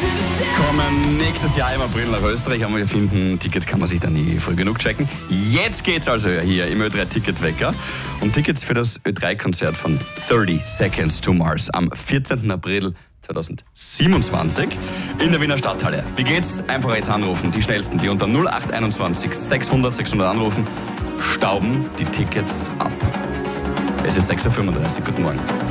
Kommen nächstes Jahr im April nach Österreich, aber wir finden, Tickets kann man sich dann nie früh genug checken. Jetzt geht's also hier im Ö3 Ticketwecker um Tickets für das Ö3-Konzert von 30 Seconds to Mars am 14. April 2027 in der Wiener Stadthalle. Wie geht's? Einfach jetzt anrufen, die schnellsten, die unter 0821 600 600 anrufen, stauben die Tickets ab. Es ist 6:35 Uhr, guten Morgen.